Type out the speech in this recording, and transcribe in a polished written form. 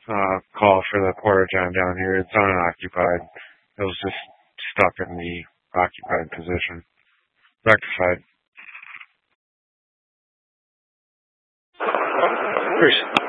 call for the porta john down here. It's unoccupied. It was just stuck in the occupied position. Rectified. Bruce.